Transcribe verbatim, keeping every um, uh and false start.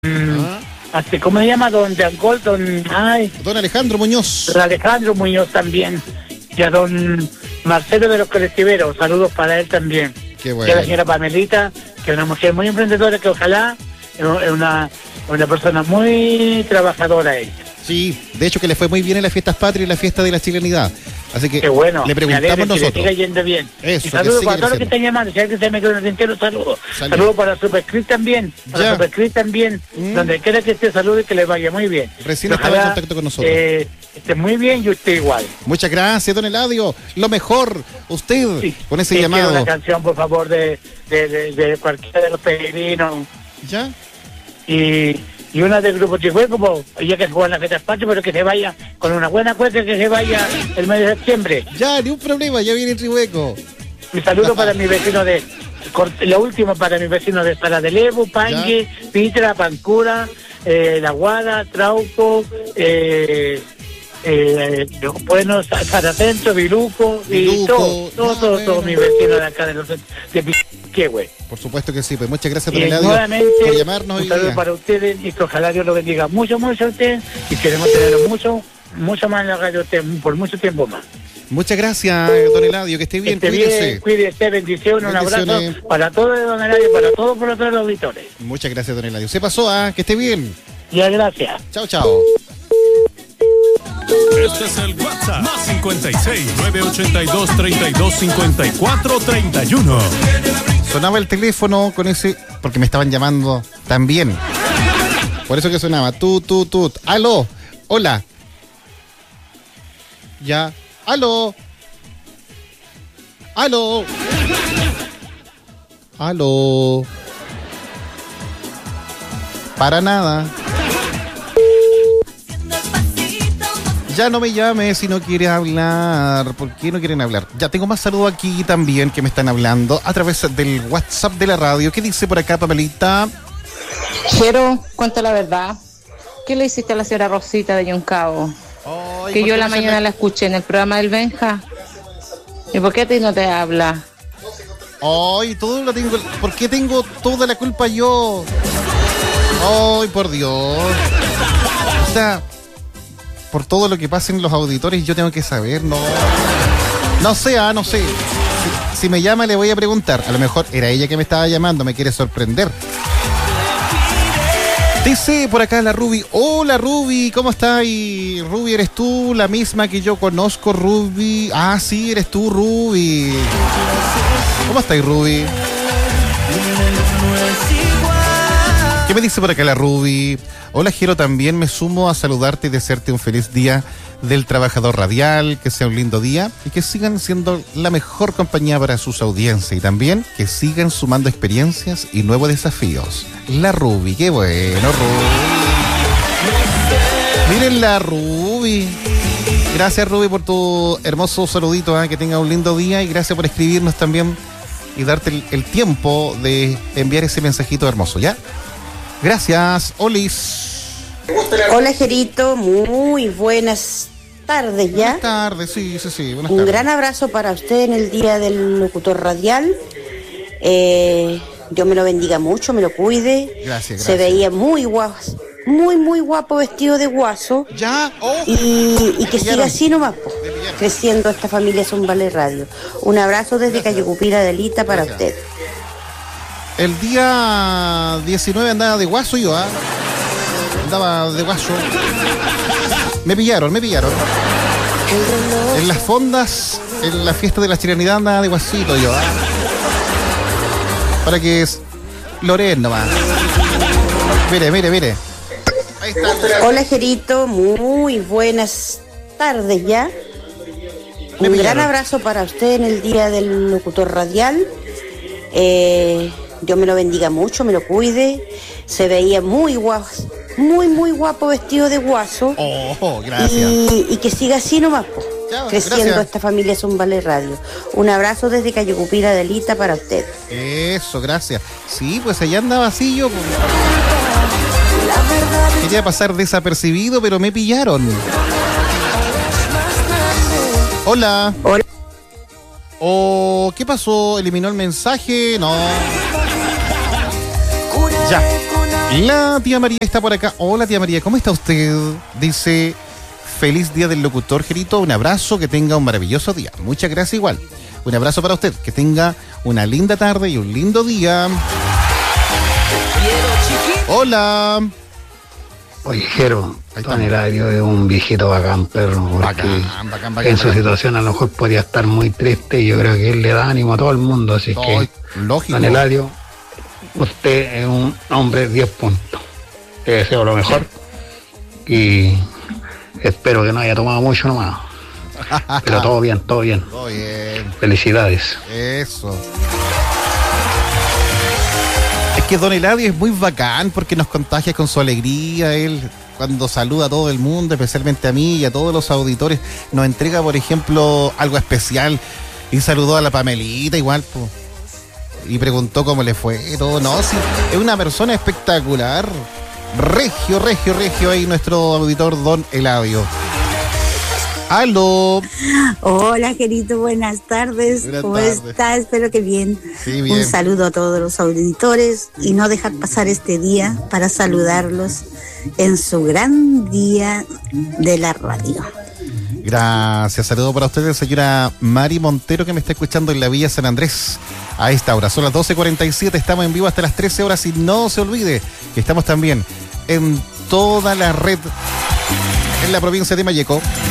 Ah. Así, ¿cómo se llama? Don Angol, don... Ay, don Alejandro Muñoz. Don Alejandro Muñoz también. Y a don Marcelo de los Colectiveros. Saludos para él también. Qué bueno. Y a la señora Pamelita, que es una mujer muy emprendedora, que ojalá es una, una persona muy trabajadora ella. Sí, de hecho que le fue muy bien en las fiestas patrias y en la fiesta de la chilenidad. Así que qué bueno, le preguntamos nosotros. Que le siga yendo bien. Eso, y saludos para que todos los que están llamando. Si alguien se me quedó en el tintero, saludos. Salud. Saludos para Superscript también. Para Ya. Superscript también. Mm. Donde quiera que esté, saludo y que le vaya muy bien. Recién estaba en contacto con nosotros. Eh, esté muy bien y usted igual. Muchas gracias, don Eladio. Lo mejor, usted, sí, con ese sí, llamado. Una canción, por favor, de, de, de, de cualquiera de los peregrinos. ¿Ya? Y... Y una del grupo Chihueco, pues, ella que juega en la fiesta espacio, pero que se vaya con una buena cuenta, que se vaya el mes de septiembre. Ya, ni un problema, ya viene el Chihueco. Mi saludo para mi vecino de... Lo último para mi vecino de Sara de Levo, Pangue, ya. Pitra, Pancura, eh, La Guada, Trauco, eh, eh, bueno, Saracentro, Viluco, y todo, todo, todo, bueno. todo mi vecino de acá de los... De ¿Qué, güey? Por supuesto que sí, pues muchas gracias, don Eladio, por llamarnos un hoy saludo día. Para ustedes y que ojalá Dios lo bendiga mucho, mucho a ustedes y queremos tener mucho, mucho más en la radio por mucho tiempo más. Muchas gracias, don Eladio, que esté bien, que esté cuídese. Bien, cuídese, bendiciones, un abrazo para todos don Eladio, para todos por otros auditores. Muchas gracias, don Eladio. Se pasó, ¿ah? Que esté bien. Ya, gracias. Chao, chao. Este es el WhatsApp más cincuenta y seis, nueve ochenta y dos, treinta y dos, cincuenta y cuatro, treinta y uno. Sonaba el teléfono con ese, porque me estaban llamando también. Por eso que sonaba, tú, tú, tú. Aló, hola. Ya, aló. Aló. Aló. Para nada. Ya no me llames si no quieres hablar. ¿Por qué no quieren hablar? Ya tengo más saludos aquí también que me están hablando a través del WhatsApp de la radio. ¿Qué dice por acá, Pamelita? Jero, cuenta la verdad. ¿Qué le hiciste a la señora Rosita de Yoncabo? Oh, que yo la mañana la... la escuché en el programa del Benja. ¿Y por qué a ti no te habla? Ay, todo lo tengo. ¿Por qué tengo toda la culpa yo? Ay, por Dios. O sea, por todo lo que pasa en los auditores yo tengo que saber, no. No sé, ah, no sé. Si, si me llama le voy a preguntar. A lo mejor era ella que me estaba llamando, me quiere sorprender. Dice por acá la Ruby. Hola Ruby, ¿cómo estás? Y Ruby, ¿eres tú la misma que yo conozco, Ruby? Ah, sí, eres tú, Ruby. ¿Cómo estás, Ruby? ¿Qué me dice por acá la Ruby? Hola, Jero, también me sumo a saludarte y desearte un feliz día del trabajador radial, que sea un lindo día y que sigan siendo la mejor compañía para sus audiencias y también que sigan sumando experiencias y nuevos desafíos. La Ruby, qué bueno, Ruby. Miren la Ruby. Gracias, Ruby, por tu hermoso saludito, ¿eh? Que tenga un lindo día y gracias por escribirnos también y darte el, el tiempo de enviar ese mensajito hermoso, ¿ya? Gracias, Olis. Hola, Jerito, muy buenas tardes ya. Buenas tardes, sí, sí, sí. Buenas Un tardes. gran abrazo para usted en el Día del Locutor Radial. Eh, Dios me lo bendiga mucho, me lo cuide. Gracias, gracias. Se veía muy guapo, muy, muy guapo vestido de guaso. Ya, oh. Y, y que siga así nomás, po, creciendo esta familia Zumbale Radio. Un abrazo desde Cayucupira de Lita para gracias. Usted. El día diecinueve andaba de guaso yo, ¿ah? ¿eh? Andaba de guaso. Me pillaron, me pillaron. En las fondas, en la fiesta de la chilenidad andaba de guasito yo, ¿ah? ¿eh? Para que es Loren nomás. Mire, mire, mire. Ahí está. Hola, Jerito, muy buenas tardes ya. Me Un pillaron. gran abrazo para usted en el Día del Locutor Radial. Eh... Dios me lo bendiga mucho, me lo cuide. Se veía muy guapo, muy, muy guapo vestido de guaso. Oh, gracias. Y, y que siga así nomás, po, ya, creciendo gracias. Esta familia Zumbale Radio. Un abrazo desde Cayucupira de Lita para usted. Eso, gracias. Sí, pues allá andaba así yo. Pues. Quería pasar desapercibido, pero me pillaron. Hola. Hola. Oh, ¿qué pasó? ¿Eliminó el mensaje? No. Ya. La tía María está por acá. Hola tía María, ¿cómo está usted? Dice, feliz día del locutor, Gerito. Un abrazo, que tenga un maravilloso día. Muchas gracias igual. Un abrazo para usted, que tenga una linda tarde y un lindo día. Hola. Oye, Jero, Don Eladio es un viejito bacán, perro. Bacán, bacán, bacán. En su situación a lo mejor podría estar muy triste y yo creo que él le da ánimo a todo el mundo. Así todo, que, lógico. Don Eladio, usted es un hombre diez puntos. Te deseo lo mejor y espero que no haya tomado mucho nomás. Pero todo bien, todo bien. Todo bien. Felicidades. Eso. Es que Don Eladio es muy bacán porque nos contagia con su alegría. Él, cuando saluda a todo el mundo, especialmente a mí y a todos los auditores, nos entrega, por ejemplo, algo especial. Y saludó a la Pamelita igual, pues. Y preguntó cómo le fue. Todo, no, sí, es una persona espectacular. Regio, regio, regio ahí nuestro auditor Don Eladio. ¡Aló! Hola, Gerito, buenas tardes. Buenas ¿Cómo tardes. Estás? Espero que bien. Sí, bien. Un saludo a todos los auditores y no dejar pasar este día para saludarlos en su gran día de la radio. Gracias, saludo para ustedes, señora Mari Montero, que me está escuchando en la Villa San Andrés a esta hora. Son las doce cuarenta y siete, estamos en vivo hasta las trece horas y no se olvide que estamos también en toda la red en la provincia de Malleco.